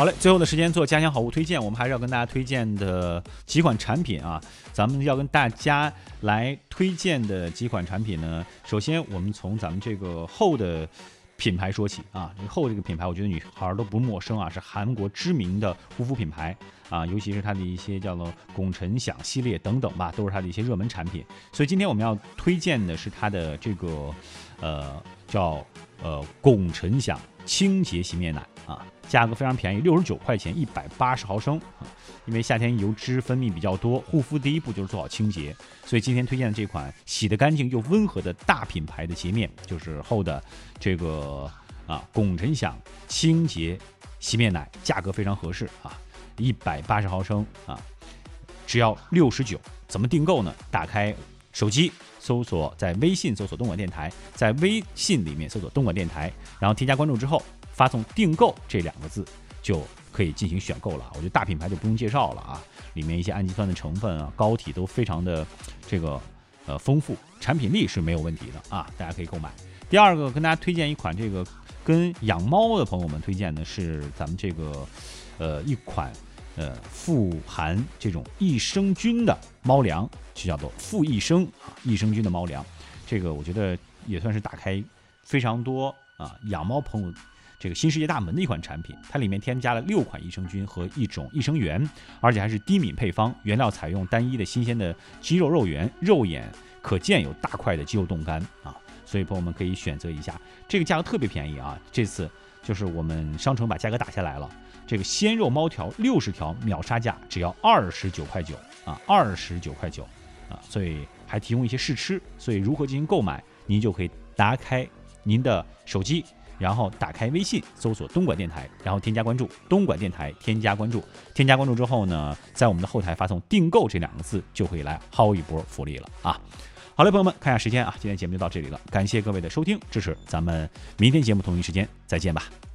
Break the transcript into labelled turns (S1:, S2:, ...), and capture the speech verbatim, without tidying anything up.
S1: 好嘞，最后的时间做家乡好物推荐，我们还是要跟大家推荐的几款产品啊。咱们要跟大家来推荐的几款产品呢，首先我们从咱们这个后的品牌说起啊。后这个品牌，我觉得女孩都不陌生啊，是韩国知名的护肤品牌啊，尤其是它的一些叫做拱辰响系列等等吧，都是它的一些热门产品。所以今天我们要推荐的是它的这个呃叫呃拱辰响清洁洗面奶啊，价格非常便宜，六十九块钱，一百八十毫升。因为夏天油脂分泌比较多，护肤第一步就是做好清洁，所以今天推荐的这款洗得干净又温和的大品牌的洁面，就是后的这个啊拱辰响清洁洗面奶，价格非常合适啊，一百八十毫升啊，只要六十九。怎么订购呢？打开手机搜索，在微信搜索东莞电台，在微信里面搜索东莞电台，然后添加关注之后，发送订购这两个字，就可以进行选购了。我觉得大品牌就不用介绍了啊，里面一些氨基酸的成分啊、膏体都非常的这个呃丰富，产品力是没有问题的啊，大家可以购买。第二个跟大家推荐一款这个跟养猫的朋友们推荐的是咱们这个呃一款呃富含这种益生菌的猫粮，就叫做富益生啊益生菌的猫粮。这个我觉得也算是打开非常多啊养猫朋友这个新世界大门的一款产品，它里面添加了六款益生菌和一种益生元，而且还是低敏配方，原料采用单一的新鲜的鸡肉肉源，肉眼可见有大块的鸡肉冻干啊，所以朋友们可以选择一下，这个价格特别便宜啊，这次就是我们商城把价格打下来了，这个鲜肉猫条六十条秒杀价只要二十九块九啊，二十九块九啊，所以还提供一些试吃，所以如何进行购买，您就可以打开您的手机。然后打开微信搜索东莞电台，然后添加关注东莞电台，添加关注，添加关注之后呢，在我们的后台发送订购这两个字，就可以来薅一波福利了啊！好嘞，朋友们，看一下时间啊，今天节目就到这里了，感谢各位的收听支持，咱们明天节目同一时间再见吧。